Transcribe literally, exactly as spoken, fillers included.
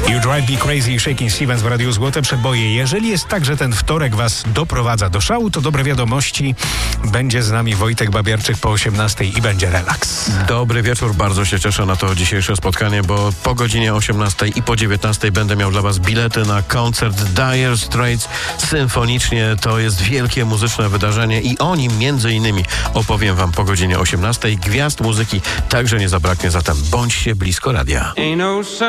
You Drive Me Crazy i Shakin' Stevens w Radiu Złote Przeboje. Jeżeli jest tak, że ten wtorek was doprowadza do szału, to dobre wiadomości. Będzie z nami Wojtek Babiarczyk po osiemnastej i będzie relaks. Dobry wieczór, bardzo się cieszę na to dzisiejsze spotkanie, bo po godzinie osiemnastej i po dziewiętnastej będę miał dla was bilety na koncert Dire Straits symfonicznie. To jest wielkie muzyczne wydarzenie i o nim między innymi opowiem wam po godzinie osiemnastej. Gwiazd muzyki także nie zabraknie, zatem bądźcie blisko radia.